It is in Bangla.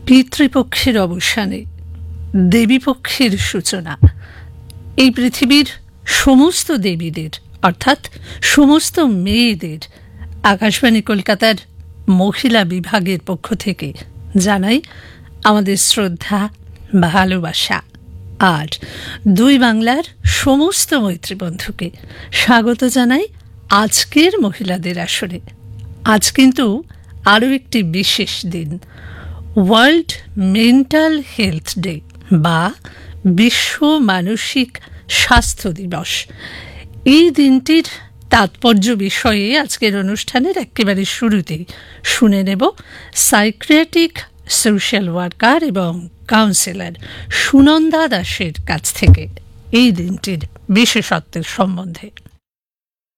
পিতৃপক্ষের অবসানে দেবীপক্ষের সূচনা। এই পৃথিবীর সমস্ত দেবীদের অর্থাৎ সমস্ত মেয়েদের আকাশবাণী কলকাতার মহিলা বিভাগের পক্ষ থেকে জানাই আমাদের শ্রদ্ধা, ভালোবাসা। আর দুই বাংলার সমস্ত মৈত্রীবন্ধুকে স্বাগত জানাই আজকের মহিলাদের আসরে। আজ কিন্তু আরও একটি বিশেষ দিন, ওয়ার্ল্ড মেন্টাল হেলথ ডে বা বিশ্ব মানসিক স্বাস্থ্য দিবস। এই দিনটির তাৎপর্য বিষয়ে আজকের অনুষ্ঠানের একেবারে শুরুতেই শুনে নেব সাইকিয়াট্রিক সোশ্যাল ওয়ার্কার এবং কাউন্সিলর সুনন্দা দাসের কাছ থেকে এই দিনটির বিশেষত্বের সম্বন্ধে।